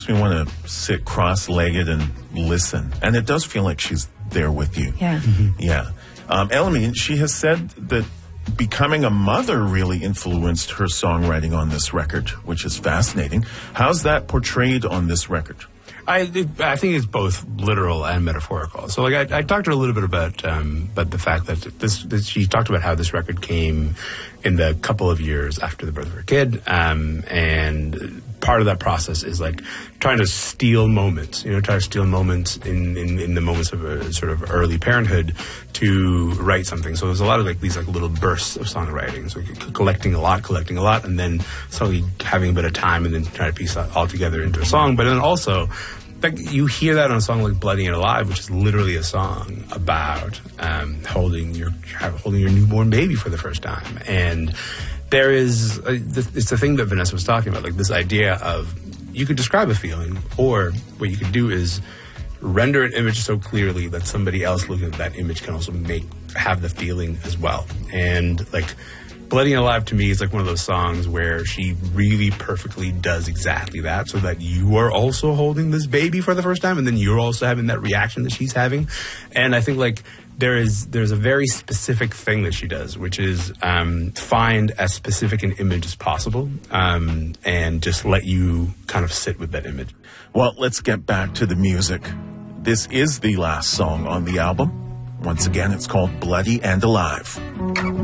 makes me want to sit cross-legged and listen. And it does feel like she's there with you. Yeah. Mm-hmm. Yeah. Elamine, she has said that becoming a mother really influenced her songwriting on this record, which is fascinating. How's that portrayed on this record? I think it's both literal and metaphorical. So, like, I talked to her a little bit about the fact that this she talked about how this record came in the couple of years after the birth of her kid, and part of that process is like trying to steal moments, in the moments of a sort of early parenthood to write something. So there's a lot of like these like little bursts of songwriting, so collecting a lot, and then slowly having a bit of time, and then trying to piece that all together into a song. But then also, like, you hear that on a song like "Bloody and Alive," which is literally a song about holding your newborn baby for the first time. And there is it's the thing that Vanessa was talking about, like this idea of you could describe a feeling, or what you could do is render an image so clearly that somebody else looking at that image can also have the feeling as well. And like "Bloody and Alive" to me is like one of those songs where she really perfectly does exactly that, so that you are also holding this baby for the first time, and then you're also having that reaction that she's having. And I think like there's a very specific thing that she does, which is find as specific an image as possible, and just let you kind of sit with that image. Well, let's get back to the music. This is the last song on the album. Once again, it's called "Bloody and Alive."